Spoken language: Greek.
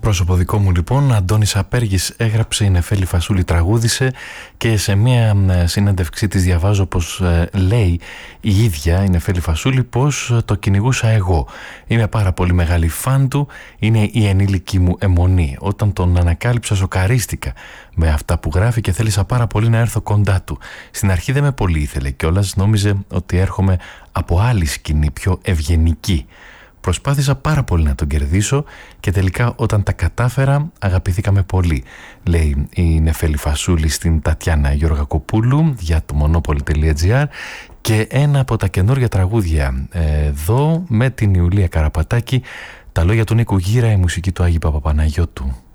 πρόσωπο δικό μου λοιπόν, Αντώνης Απέργης έγραψε, η Νεφέλη Φασούλη τραγούδισε και σε μια συνέντευξή της διαβάζω πως λέει η ίδια η Νεφέλη Φασούλη πως το κυνηγούσα εγώ. Είμαι πάρα πολύ μεγάλη φαν του, είναι η ενήλικη μου αιμονή. Όταν τον ανακάλυψα σοκαρίστηκα με αυτά που γράφει και θέλησα πάρα πολύ να έρθω κοντά του. Στην αρχή δεν με πολύ ήθελε κιόλας, νόμιζε ότι έρχομαι από άλλη σκηνή, πιο ευγενική. Προσπάθησα πάρα πολύ να τον κερδίσω και τελικά όταν τα κατάφερα αγαπηθήκαμε πολύ, λέει η Νεφέλη Φασούλη στην Τατιάνα Γεωργακοπούλου για το monopoly.gr. Και ένα από τα καινούργια τραγούδια εδώ με την Ιουλία Καραπατάκη, τα λόγια του Νίκου Γύρα, η μουσική του Άγη Παπαπαναγιώτου.